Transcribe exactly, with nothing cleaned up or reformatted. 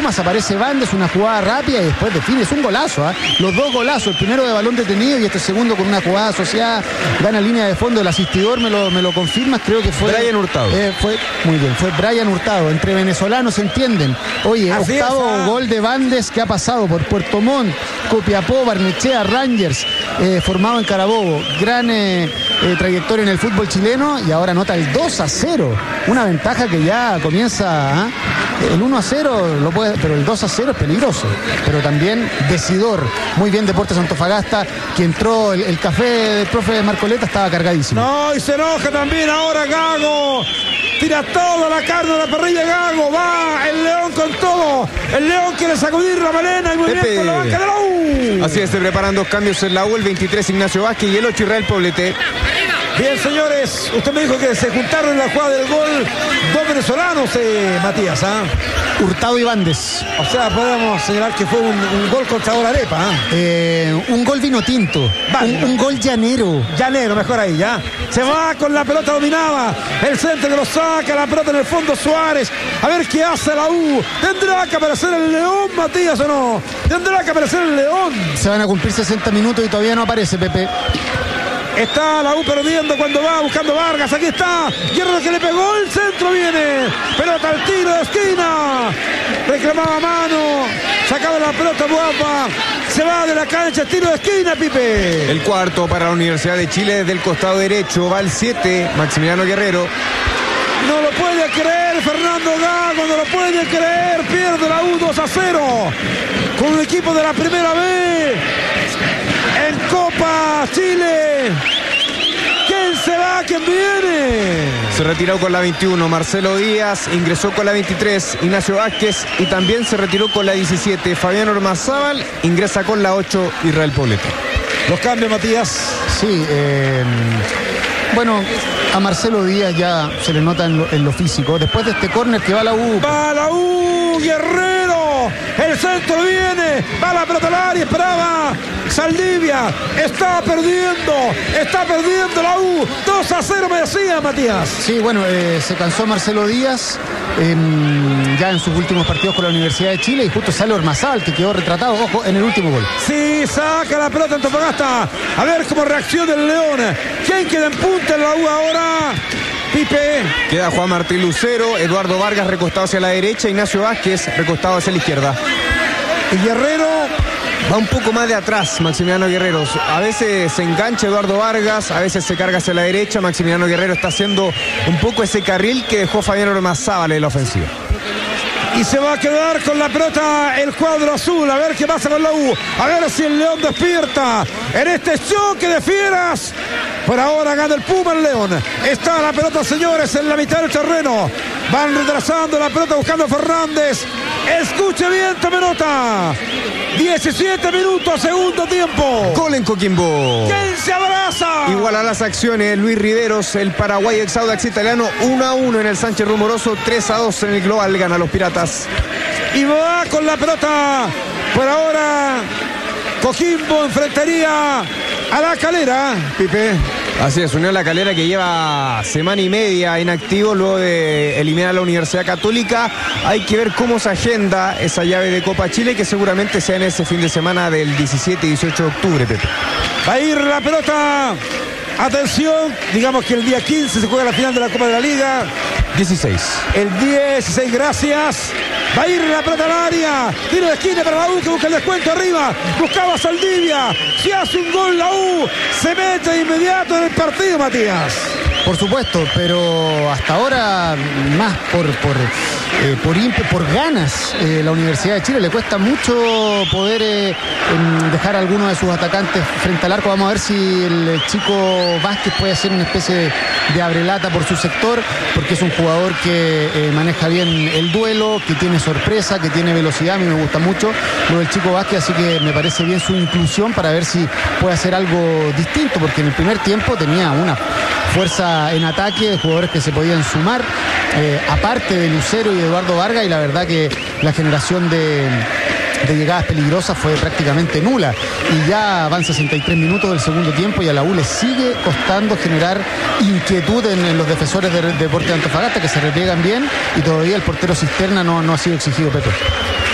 Pumas, aparece Bandes, una jugada rápida y después define. Es un golazo, ¿eh? Los dos golazos, el primero de balón detenido y este segundo con una jugada asociada, gana línea de fondo, el asistidor me lo, me lo confirmas, creo que fue Brian Hurtado. Eh, fue, muy bien, fue Brian Hurtado, entre venezolanos se entienden. Oye, Así octavo es, ¿eh? gol de Bandes que ha pasado por Puerto Montt, Copiapó, Barnechea, Rangers, eh, formado en Carabobo, gran eh, eh, trayectoria en el fútbol chileno y ahora anota el dos a cero, una ventaja que ya comienza, ¿eh? El uno a cero lo puede, pero el dos a cero es peligroso, pero también decidor. Muy bien Deportes Antofagasta, que entró el, el café del profe Marcoleta, estaba cargadísimo. No, y se enoja también ahora Gago. Tira toda la carne de la parrilla Gago. Va el León con todo. El León quiere sacudir la melena y muy Pepe. bien con la banca de la U. Así es, se preparan dos cambios en la U, el veintitrés Ignacio Vázquez y el ocho Israel Poblete. Bien, señores, usted me dijo que se juntaron en la jugada del gol dos venezolanos, eh, Matías, ¿ah? Hurtado y Bandes. O sea, podemos señalar que fue un, un gol con sabor a arepa, ¿ah? Eh, un gol vino tinto, Vale. un, un gol llanero. Llanero, mejor ahí, ¿ya? Se va con la pelota dominada. El centro que lo saca, la pelota en el fondo Suárez. A ver qué hace la U. ¿Tendrá que aparecer el León, Matías, o no? ¿Tendrá que aparecer el León? Se van a cumplir sesenta minutos y todavía no aparece, Pepe. Está la U perdiendo cuando va buscando Vargas. Aquí está Guerrero que le pegó. El centro viene. Pelota al tiro de esquina. Reclamaba mano. Sacaba la pelota guapa. Se va de la cancha. Tiro de esquina, Pipe. El cuarto para la Universidad de Chile desde el costado derecho. Va el siete, Maximiliano Guerrero. No lo puede creer Fernando Gago. No lo puede creer. Pierde la U dos a cero. Con un equipo de la primera B. En Copa Chile. ¿Quién se va? ¿Quién viene? Se retiró con la veintiuno Marcelo Díaz, ingresó con la veintitrés Ignacio Vázquez y también se retiró con la diecisiete Fabián Ormazábal, ingresa con la ocho Israel Poblete. Los cambios, Matías. Sí, eh, bueno, a Marcelo Díaz ya se le nota en lo, en lo físico. Después de este córner que va la U. Va la U, Guerrero. El centro viene. Va la pelota al área, esperaba Saldivia. Está perdiendo. Está perdiendo la U. dos a cero me decía, Matías. Sí, bueno, eh, se cansó Marcelo Díaz eh, ya en sus últimos partidos con la Universidad de Chile y justo sale Ormazábal, que quedó retratado, ojo, en el último gol. Sí, saca la pelota Antofagasta. A ver cómo reacciona el León. ¿Quién queda en punta en la U ahora? Pipe. Queda Juan Martín Lucero, Eduardo Vargas recostado hacia la derecha, Ignacio Vázquez recostado hacia la izquierda. Y Guerrero. Va un poco más de atrás Maximiliano Guerrero. A veces se engancha Eduardo Vargas, a veces se carga hacia la derecha. Maximiliano Guerrero está haciendo un poco ese carril que dejó Fabián Ormazábal en la ofensiva. Y se va a quedar con la pelota el cuadro azul. A ver qué pasa con la U. A ver si el León despierta en este choque de fieras. Por ahora gana el Puma, el León. Está la pelota, señores, en la mitad del terreno. Van retrasando la pelota buscando a Fernández. Escuche bien, tome nota. diecisiete minutos, segundo tiempo. Gol en Coquimbo. ¿Quién se abraza? Igual a las acciones, Luis Riveros, el Paraguay ex Audax italiano, uno a uno en el Sánchez Rumoroso, tres a dos en el global, gana los Piratas. Y va con la pelota. Por ahora, Coquimbo enfrentaría a La Calera, Pipe. Así es, Unión La Calera que lleva semana y media inactivo luego de eliminar a la Universidad Católica. Hay que ver cómo se agenda esa llave de Copa Chile, que seguramente sea en ese fin de semana del diecisiete y dieciocho de octubre, Pepe. Va a ir la pelota. Atención, digamos que el día quince se juega la final de la Copa de la Liga. dieciséis. El dieciséis, gracias. Va a ir la pelota al área. Tiro de esquina para la U que busca el descuento arriba. Buscaba Saldivia. Si hace un gol la U, se mete de inmediato en el partido, Matías. Por supuesto, pero hasta ahora más por por eh, por, imp- por ganas eh, la Universidad de Chile le cuesta mucho poder eh, dejar a alguno de sus atacantes frente al arco. Vamos a ver si el chico Vázquez puede hacer una especie de, de abrelata por su sector, porque es un jugador que eh, maneja bien el duelo, que tiene sorpresa, que tiene velocidad. A mí me gusta mucho lo del chico Vázquez, así que me parece bien su inclusión para ver si puede hacer algo distinto, porque en el primer tiempo tenía una fuerza en ataque de jugadores que se podían sumar, eh, aparte de Lucero y Eduardo Vargas, y la verdad que la generación de, de llegadas peligrosas fue prácticamente nula. Y ya van sesenta y tres minutos del segundo tiempo y a la U le sigue costando generar inquietud en, en los defensores de, de Deportes de Antofagasta, que se repliegan bien, y todavía el portero Cisterna no, no ha sido exigido, Pepe.